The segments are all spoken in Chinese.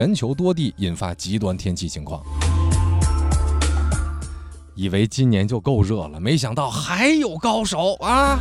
全球多地引发极端天气情况。以为今年就够热了，没想到还有高手啊！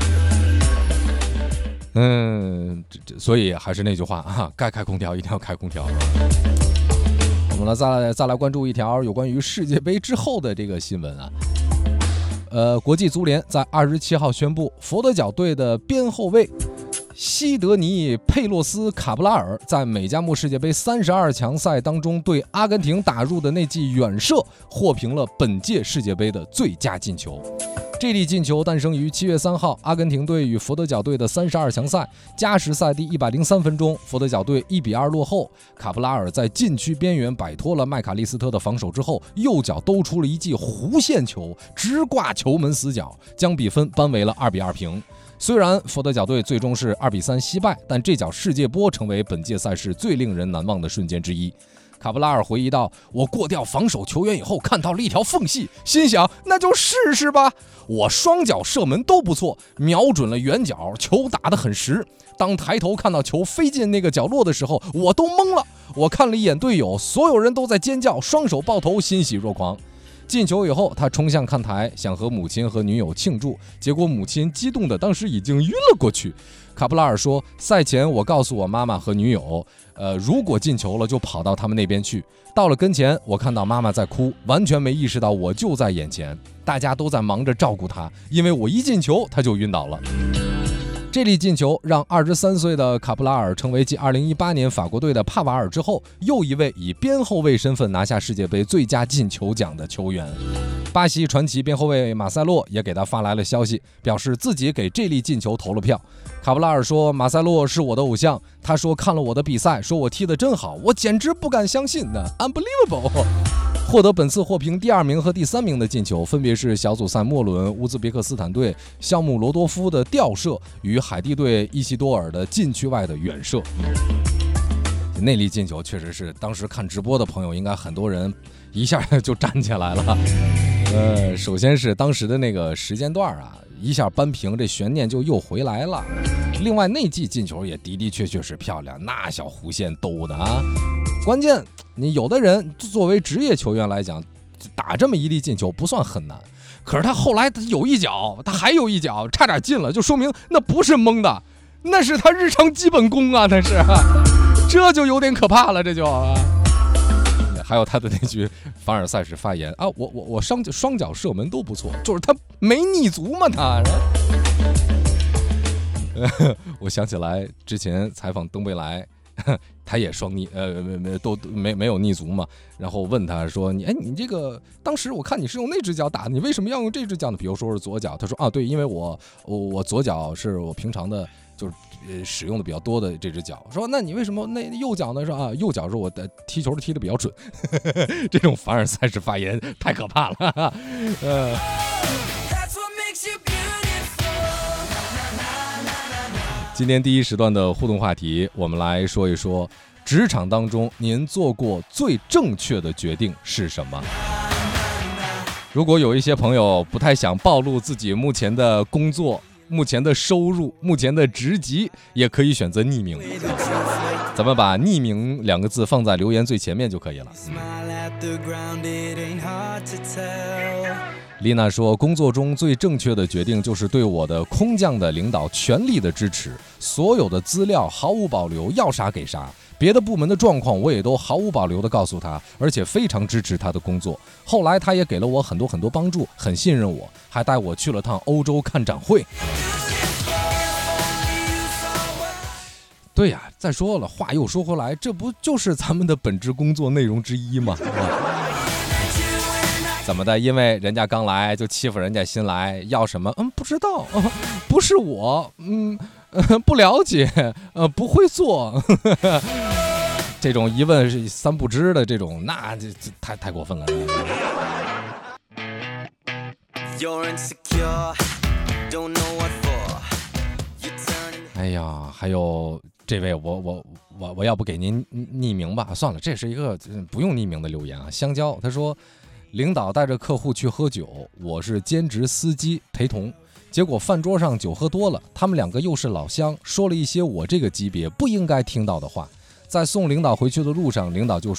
所以还是那句话啊，该开空调一定要开空调。我们呢再来关注一条有关于世界杯之后的这个新闻啊。国际足联在27号宣布，佛得角队的边后卫西德尼·佩洛斯卡布拉尔在美加墨世界杯32强赛当中对阿根廷打入的那记远射，获评了本届世界杯的最佳进球。这粒进球诞生于7月3号，阿根廷队与佛得角队的32强赛，加时赛第103分钟，佛得角队1-2落后。卡布拉尔在禁区边缘摆脱了麦卡利斯特的防守之后，右脚兜出了一记弧线球，直挂球门死角，将比分扳为了2-2平。虽然佛得角队最终是2-3惜败，但这脚世界波成为本届赛事最令人难忘的瞬间之一。卡布拉尔回忆道：“我过掉防守球员以后，看到了一条缝隙，心想那就试试吧。我双脚射门都不错，瞄准了远角，球打得很实。当抬头看到球飞进那个角落的时候，我都懵了。我看了一眼队友，所有人都在尖叫，双手抱头，欣喜若狂。”进球以后，他冲向看台，想和母亲和女友庆祝，结果母亲激动的当时已经晕了过去。卡布拉尔说：“赛前我告诉我妈妈和女友，如果进球了就跑到他们那边去。到了跟前，我看到妈妈在哭，完全没意识到我就在眼前，大家都在忙着照顾她，因为我一进球她就晕倒了。”这粒进球让23岁的卡布拉尔成为继2018年法国队的帕瓦尔之后，又一位以边后卫身份拿下世界杯最佳进球奖的球员。巴西传奇边后卫马塞洛也给他发来了消息，表示自己给这粒进球投了票。卡布拉尔说：“马塞洛是我的偶像，他说看了我的比赛，说我踢得真好，我简直不敢相信呢 ，unbelievable。”获得本次获评第2名和第3名的进球，分别是小组赛末轮乌兹别克斯坦队肖姆罗多夫的吊射与海地队伊西多尔的禁区外的远射。那粒进球确实是当时看直播的朋友应该很多人一下就站起来了。首先是当时的那个时间段啊，一下扳平，这悬念就又回来了。另外那记进球也的确是漂亮，那小弧线兜的啊。关键你有的人作为职业球员来讲，打这么一粒进球不算很难，可是他后来有一脚，他还有一脚差点进了，就说明那不是蒙的，那是他日常基本功啊，那是，这就有点可怕了，这就。还有他的那句凡尔赛式发言啊，我双脚射门都不错，就是他没逆足嘛，他。我想起来之前采访登贝莱，他也双逆，都没有逆足嘛。然后问他说：“你这个当时我看你是用那只脚打的，你为什么要用这只脚呢？比如说是左脚。”他说：“啊，对，因为我左脚是我平常的，就是使用的比较多的这只脚。”说：“那你为什么那右脚呢？”说：“啊，右脚是我的踢球踢得比较准。”这种凡尔赛式发言太可怕了。今天第一时段的互动话题，我们来说一说职场当中您做过最正确的决定是什么？如果有一些朋友不太想暴露自己目前的工作、目前的收入、目前的职级，也可以选择匿名。咱们把匿名2个字放在留言最前面就可以了。丽娜说，工作中最正确的决定就是对我的空降的领导全力的支持，所有的资料毫无保留，要啥给啥，别的部门的状况我也都毫无保留的告诉他，而且非常支持他的工作。后来他也给了我很多帮助，很信任我，还带我去了趟欧洲看展会。对呀，再说了，话又说回来，这不就是咱们的本职工作内容之一吗？怎么的？因为人家刚来就欺负人家新来，要什么？不知道，不是我，不了解，不会做。这种一问是3不知的这种，那这太过分了。哎呀，还有这位，我要不给您匿名吧？算了，这是一个不用匿名的留言啊。香蕉他说，领导带着客户去喝酒，我是兼职司机陪同，结果饭桌上酒喝多了，他们2个又是老乡，说了一些我这个级别不应该听到的话。 在送领导回去的路上，领导就